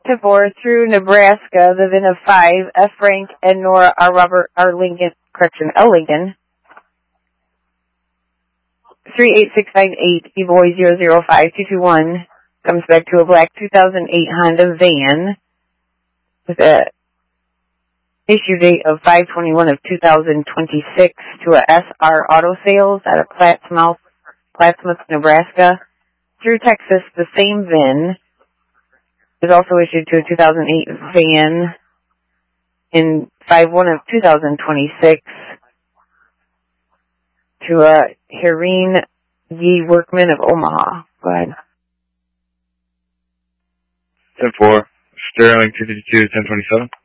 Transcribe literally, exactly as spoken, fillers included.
ten four through Nebraska, the V I N of five, F. Frank and Nora R. Robert R. Lincoln, correction, L. Lincoln. three eight six nine eight, Evoy zero zero five two two one, comes back to a black two thousand eight Honda van with a issue date of five twenty-one of two thousand twenty-six to a S R Auto Sales out of Plattsmouth, Plattsmouth, Nebraska. Through Texas, the same V I N is also issued to a two thousand eight van in five one of two thousand twenty-six to a Hereen Ye Workman of Omaha. Go ahead. ten four, Sterling two fifty-two, ten twenty-seven.